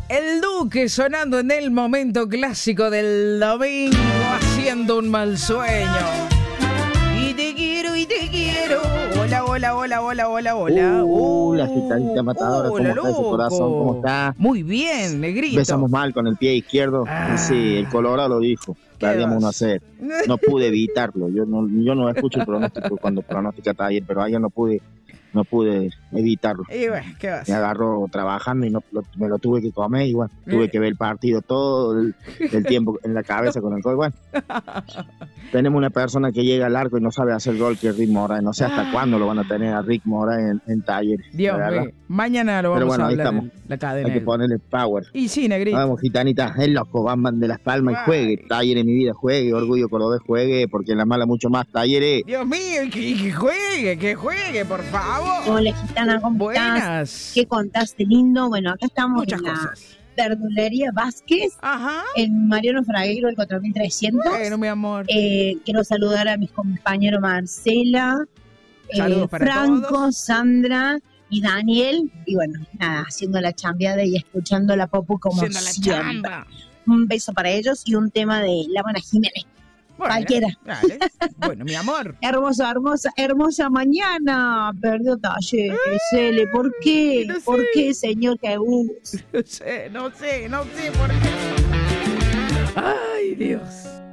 El Duque sonando en el momento clásico del domingo, haciendo un mal sueño. Y te quiero, y te quiero. Hola, hola, hola, hola, hola, hola. La gitanita matadora, ¿cómo está ese corazón? ¿Cómo está? Muy bien, negrito. Besamos mal con el pie izquierdo. Sí, el Colorado lo dijo. Perdíamos 1-0. No pude evitarlo. Yo no escucho el pronóstico cuando pronostica Taller, pero ayer no pude evitarlo. Y bueno, ¿qué vas? Me agarró trabajando y me lo tuve que comer y bueno, tuve que ver el partido todo el tiempo en la cabeza con el gol. Bueno, tenemos una persona que llega al arco y no sabe hacer gol, que es Rick Moraes. No sé hasta cuándo lo van a tener a Rick Moraes en Talleres. Dios mío, mañana lo vamos a hablar en la cadena. Hay que ponerle power. Y sí, negrito. Vamos, gitanita, es loco, van de Las Palmas y juegue. Talleres en mi vida, juegue. Orgullo Cordobés, juegue, porque en La Mala mucho más. Talleres. Dios mío, que juegue, por favor. Hola, gitana, ¿cómo Buenas. estás? ¿Qué contaste lindo? Bueno, acá estamos Muchas en la cosas. verdulería Vázquez, Ajá. en Mariano Fragueiro, el 4300. Bueno, mi amor. Quiero saludar a mis compañeros Marcela, Saludos para Franco, todos. Sandra y Daniel. Y bueno, nada, haciendo la chambeada y escuchando la popu como Haciendo la siempre. chamba. Un beso para ellos y un tema de La Buena Jiménez. Bueno, Cualquiera. Dale. Bueno, mi amor. Hermosa mañana. Perdió Talleres, Cele. ¿Por qué? No sé. ¿Por qué, señor Jesús? No sé por qué. Ay, Dios.